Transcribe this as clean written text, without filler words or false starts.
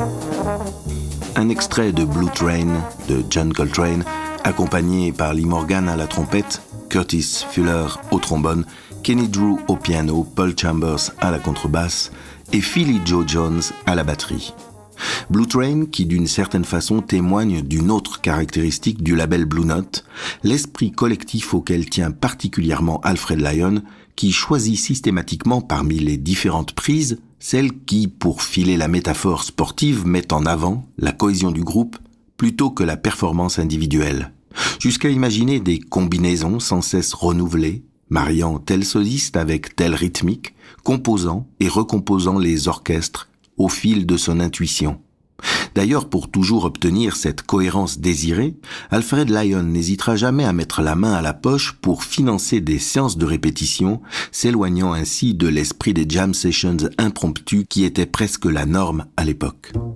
Un extrait de Blue Train de John Coltrane, accompagné par Lee Morgan à la trompette, Curtis Fuller au trombone, Kenny Drew au piano, Paul Chambers à la contrebasse et Philly Joe Jones à la batterie. Blue Train, qui d'une certaine façon témoigne d'une autre caractéristique du label Blue Note, l'esprit collectif auquel tient particulièrement Alfred Lion, qui choisit systématiquement parmi les différentes prises celle qui, pour filer la métaphore sportive, met en avant la cohésion du groupe plutôt que la performance individuelle, jusqu'à imaginer des combinaisons sans cesse renouvelées, mariant tel soliste avec tel rythmique, composant et recomposant les orchestres au fil de son intuition. D'ailleurs, pour toujours obtenir cette cohérence désirée, Alfred Lion n'hésitera jamais à mettre la main à la poche pour financer des séances de répétition, s'éloignant ainsi de l'esprit des jam sessions impromptues qui étaient presque la norme à l'époque.